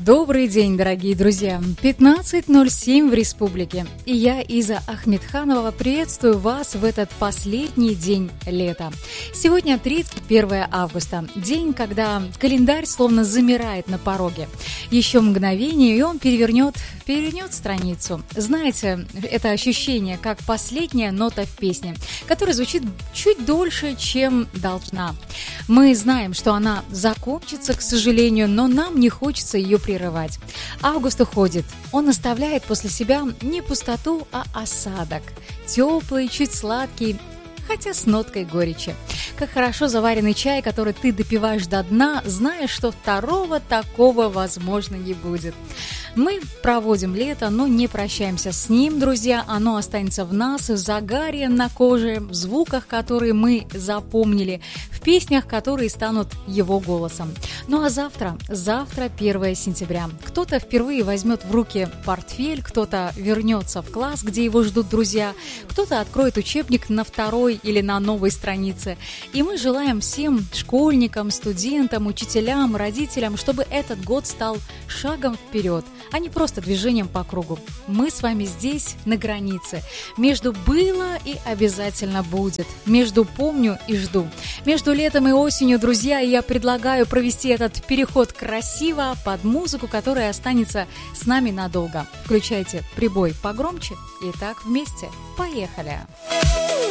Добрый день, дорогие друзья! 15:07 в республике. И я, Иза Ахмедханова, приветствую вас в этот последний день лета. Сегодня 31 августа, день, когда календарь словно замирает на пороге. Еще мгновение, и он перевернет страницу. Знаете, это ощущение, как последняя нота в песне, которая звучит чуть дольше, чем должна. Мы знаем, что она закончится, к сожалению, но нам не хочется ее прерывать. Август уходит. Он оставляет после себя не пустоту, а осадок. Теплый, чуть сладкий, хотя с ноткой горечи. Как хорошо заваренный чай, который ты допиваешь до дна, зная, что второго такого, возможно, не будет. Мы проводим лето, но не прощаемся с ним, друзья. Оно останется в нас, в загаре на коже, в звуках, которые мы запомнили, в песнях, которые станут его голосом. Ну а завтра 1 сентября. Кто-то впервые возьмет в руки портфель, кто-то вернется в класс, где его ждут друзья, кто-то откроет учебник на второй или на новой странице. И мы желаем всем школьникам, студентам, учителям, родителям, чтобы этот год стал шагом вперед, а не просто движением по кругу. Мы с вами здесь, на границе, между «было» и «обязательно будет», между «помню» и «жду». Между летом и осенью, друзья, я предлагаю провести этот переход красиво под музыку, которая останется с нами надолго. Включайте прибой погромче, и так вместе. Поехали!